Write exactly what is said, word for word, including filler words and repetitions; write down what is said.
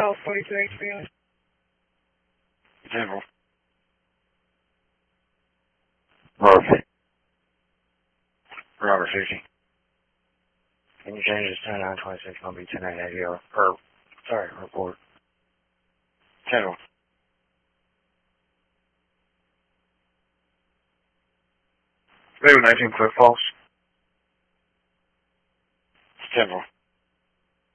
South forty-two H P O. General. Murphy. Robert fifty. Can you change this to nine twenty-six, gonna be ten eighty, or, or, sorry, report. General. Maybe nineteen Cliff Falls. General.